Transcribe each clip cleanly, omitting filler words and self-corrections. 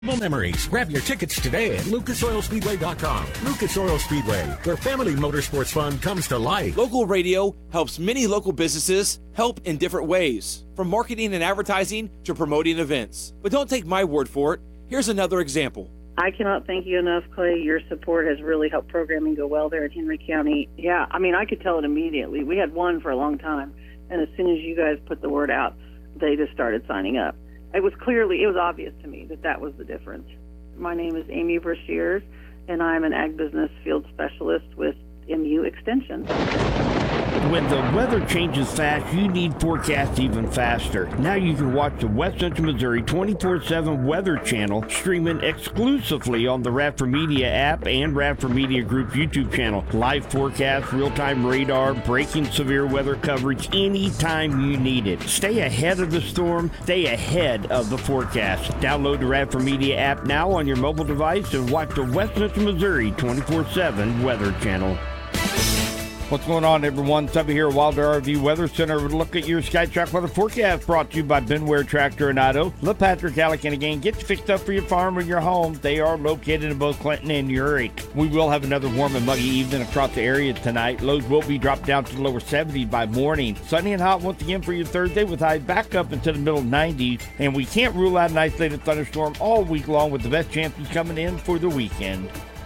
Memories. Grab your tickets today at lucasoilspeedway.com. Lucas Oil Speedway, where family motorsports fun comes to life. Local radio helps many local businesses help in different ways, from marketing and advertising to promoting events. But don't take my word for it. Here's another example. I cannot thank you enough, Clay. Your support has really helped programming go well there in Henry County. Yeah, I mean, I could tell it immediately. We had one for a long time, and as soon as you guys put the word out, they just started signing up. It was obvious to me that was the difference. My name is Amy Brashears, and I'm an ag business field specialist with MU Extension. When the weather changes fast, you need forecasts even faster. Now you can watch the West Central Missouri 24/7 Weather Channel streaming exclusively on the Radford Media app and Radford Media Group's YouTube channel. Live forecasts, real-time radar, breaking severe weather coverage anytime you need it. Stay ahead of the storm. Stay ahead of the forecast. Download the Radford Media app now on your mobile device and watch the West Central Missouri 24/7 Weather Channel. What's going on, everyone? Tubby here, Wilder RV Weather Center. We'll look at your SkyTrack weather forecast brought to you by Benware Tractor and Auto. LePatrick Allican again. Get you fixed up for your farm or your home. They are located in both Clinton and Urick. We will have another warm and muggy evening across the area tonight. Lows will be dropped down to the lower 70s by morning. Sunny and hot once again for your Thursday with highs back up into the middle 90s. And we can't rule out an isolated thunderstorm all week long with the best chances coming in for the weekend.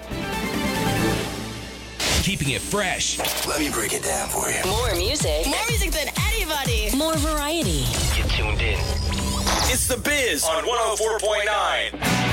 Keeping it fresh. Let me break it down for you. More music. More music than anybody. More variety. Get tuned in. It's The Biz on 104.9.